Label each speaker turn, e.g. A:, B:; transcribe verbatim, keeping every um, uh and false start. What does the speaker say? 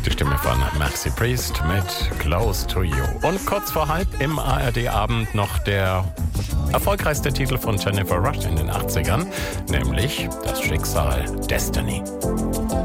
A: Die Stimme von Maxi Priest mit Close to You. Und kurz vor halb im A R D-Abend noch der erfolgreichste Titel von Jennifer Rush in den achtzigern, nämlich Das Schicksal Destiny.